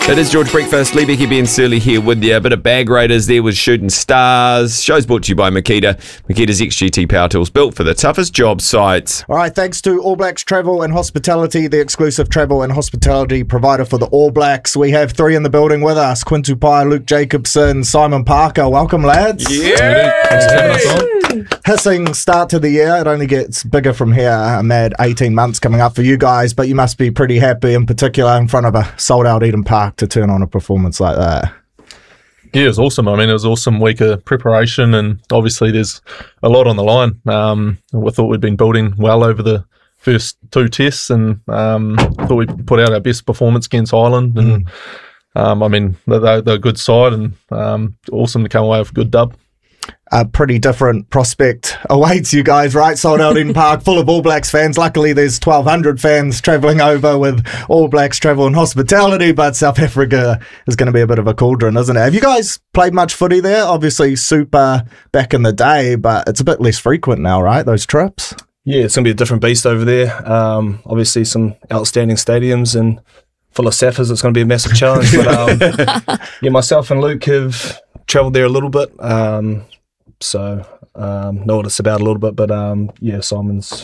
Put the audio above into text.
It is George Breakfast, Lee Becky, Ben Surley here with you. A bit of Bag Raiders there with Shooting Stars. Show's brought to you by Makita. Makita's XGT power tools built for the toughest job sites. All right, thanks to All Blacks Travel and Hospitality, the exclusive travel and hospitality provider for the All Blacks. We have three in the building with us: Quinn Tupai, Luke Jacobson, Simon Parker. Welcome, lads. Yeah! Thanks for having us on. Hissing start to the year. It only gets bigger from here. A mad 18 months coming up for you guys, but you must be pretty happy, in particular in front of a sold-out Eden Park, to turn on a performance like that. Yeah, it was awesome. I mean, it was an awesome week of preparation, and obviously there's a lot on the line. We thought we'd been building well over the first two tests, and thought we'd put out our best performance against Ireland. And I mean, they're a good side, and awesome to come away with a good dub. A pretty different prospect awaits you guys, right? Sold out Eden Park, full of All Blacks fans. Luckily, there's 1,200 fans travelling over with All Blacks Travel and Hospitality, but South Africa is going to be a bit of a cauldron, isn't it? Have you guys played much footy there? Obviously, super back in the day, but it's a bit less frequent now, right? Those trips? Yeah, it's going to be a different beast over there. Obviously, some outstanding stadiums and full of Saffers. It's going to be a massive challenge. But yeah, myself and Luke have travelled there a little bit. So know what it's about a little bit, but yeah, Simon's